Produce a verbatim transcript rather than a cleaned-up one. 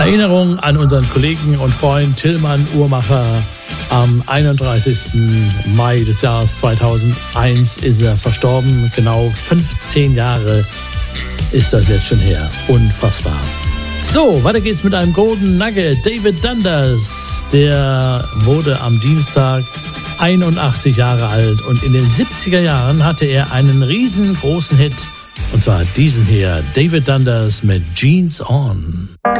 Erinnerung an unseren Kollegen und Freund Tillmann Uhrmacher. Am einunddreißigsten Mai des Jahres zweitausendeins ist er verstorben. Genau fünfzehn Jahre ist das jetzt schon her. Unfassbar. So, weiter geht's mit einem Golden Nugget. David Dundas, der wurde am Dienstag einundachtzig Jahre alt und in den siebziger Jahren hatte er einen riesengroßen Hit. Und zwar diesen hier, David Dundas mit Jeans On.